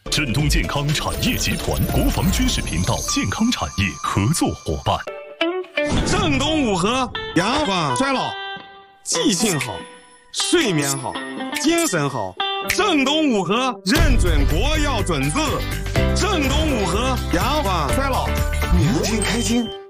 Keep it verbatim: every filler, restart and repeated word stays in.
振东健康产业集团国防军事频道健康产业合作伙伴。 正东五和阳光衰老，记性好，睡眠好，精神好。正东五和认准国药准字。正东五和阳光衰老，年轻开心。